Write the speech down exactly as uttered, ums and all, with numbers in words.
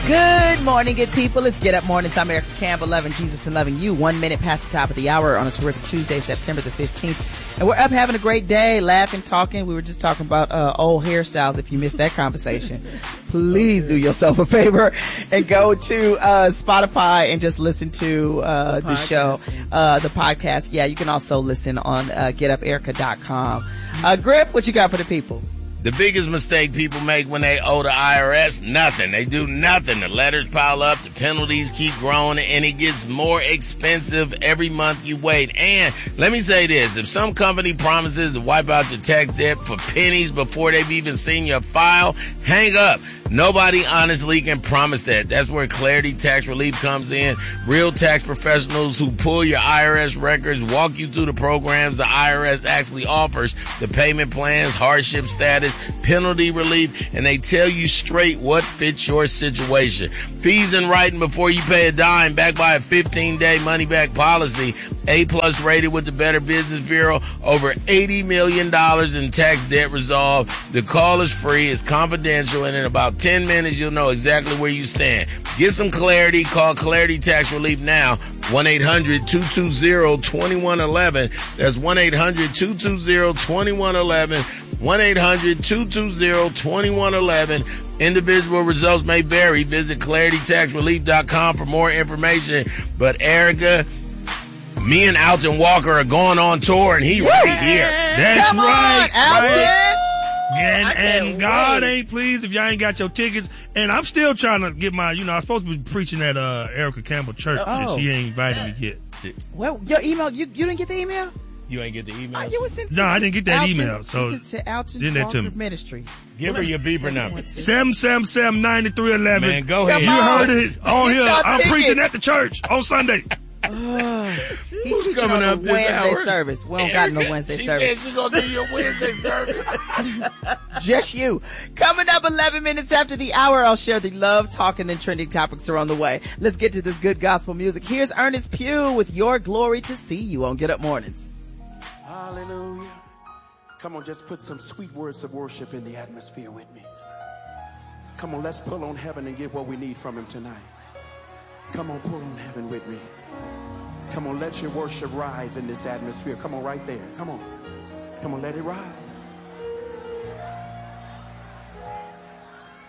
Good morning, good people. It's Get Up Mornings. I'm Erica Campbell, loving Jesus and loving you. One minute past the top of the hour on a terrific Tuesday, September the fifteenth. And we're up having a great day, laughing, talking. We were just talking about uh, old hairstyles. If you missed that conversation, please do yourself a favor and go to uh, Spotify and just listen to uh, the, the show, uh, the podcast. Yeah, you can also listen on uh, get up erica dot com. Uh, Grip, what you got for the people? The biggest mistake people make when they owe the I R S, nothing. They do nothing. The letters pile up, the penalties keep growing, and it gets more expensive every month you wait. And let me say this, if some company promises to wipe out your tax debt for pennies before they've even seen your file, hang up. Nobody honestly can promise that. That's where Clarity Tax Relief comes in. Real tax professionals who pull your I R S records, walk you through the programs the I R S actually offers, the payment plans, hardship status, penalty relief, and they tell you straight what fits your situation. Fees in writing before you pay a dime, backed by a fifteen-day money-back policy, A-plus rated with the Better Business Bureau, over eighty million dollars in tax debt resolved. The call is free, it's confidential, and in about ten minutes you'll know exactly where you stand. Get some clarity. Call Clarity Tax Relief now. one eight hundred two two zero two one one one. That's one eight hundred two two zero two one one one. one eight hundred two two zero two one one one. Individual results may vary. Visit clarity tax relief dot com for more information. But Erica, me and Alton Walker are going on tour, and he right here. That's Come right. on, Alton. right. And, and God wait. ain't pleased if y'all ain't got your tickets. And I'm still trying to get my, you know, I'm supposed to be preaching at uh, Erica Campbell Church, Oh. and she ain't invited me yet. Well, your email, you, you didn't get the email? You ain't get the email? Oh, you was sent No, I didn't get that Alton, email, so you sent to Alton send that to Walker me. Ministry. Give her your beeper number. seven seven seven, nine three one one. Man, go Come ahead. You on. heard it on Get here. your I'm tickets. preaching at the church on Sunday. He Who's preaching coming on up the this Wednesday hour? service. We don't got no Wednesday she service. said she gonna do your Wednesday service. Just you. Coming up eleven minutes after the hour, I'll share the love, talking, and trending topics are on the way. Let's get to this good gospel music. Here's Ernest Pugh with Your Glory to See You on Get Up Mornings. Hallelujah. Come on, just put some sweet words of worship in the atmosphere with me. Come on, let's pull on heaven and get what we need from him tonight. Come on, pull on heaven with me. Come on, let your worship rise in this atmosphere. Come on, right there. Come on. Come on, let it rise.